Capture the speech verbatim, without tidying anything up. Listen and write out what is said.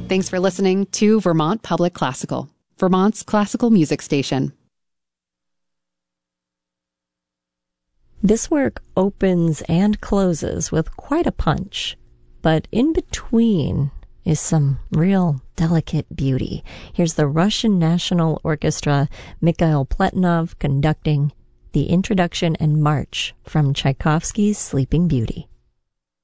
Thanks for listening to Vermont Public Classical, Vermont's classical music station. This work opens and closes with quite a punch, but in between is some real delicate beauty. Here's the Russian National Orchestra, Mikhail Pletinov conducting the introduction and march from Tchaikovsky's Sleeping Beauty.